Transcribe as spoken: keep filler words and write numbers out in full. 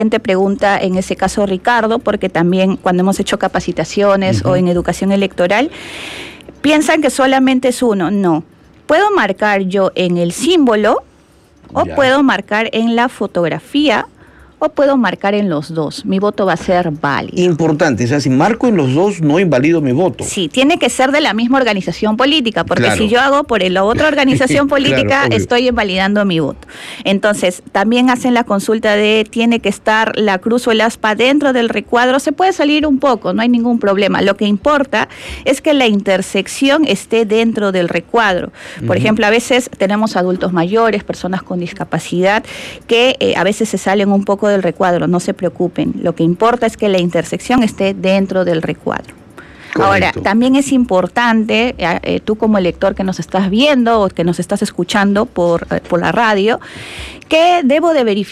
Te pregunta en ese caso Ricardo, porque también cuando hemos hecho capacitaciones uh-huh. o en educación electoral, piensan que solamente es uno. No, puedo marcar yo en el símbolo o ya. puedo marcar en la fotografía o puedo marcar en los dos. Mi voto va a ser válido. Importante, o sea, si marco en los dos, no invalido mi voto. Sí, tiene que ser de la misma organización política, porque claro. si yo hago por la otra organización política, claro, estoy invalidando mi voto. Entonces, también hacen la consulta de, ¿tiene que estar la cruz o el aspa dentro del recuadro? Se puede salir un poco, no hay ningún problema. Lo que importa es que la intersección esté dentro del recuadro. Por uh-huh. ejemplo, a veces tenemos adultos mayores, personas con discapacidad, que eh, a veces se salen un poco del recuadro, no se preocupen. Lo que importa es que la intersección esté dentro del recuadro. Correcto. Ahora, también es importante, eh, tú como elector que nos estás viendo o que nos estás escuchando por, eh, por la radio, que debo de verificar